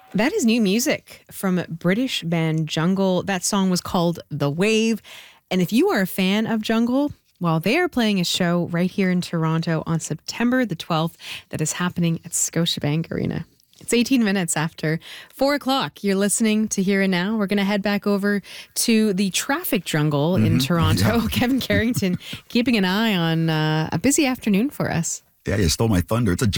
That is new music from British band Jungle. That song was called The Wave. And if you are a fan of Jungle, well, they are playing a show right here in Toronto on September the 12th that is happening at Scotiabank Arena. It's 18 minutes after 4 o'clock. You're listening to Here and Now. We're going to head back over to the traffic jungle in Toronto. Yeah. Kevin Carrington keeping an eye on a busy afternoon for us. Yeah, you stole my thunder. It's a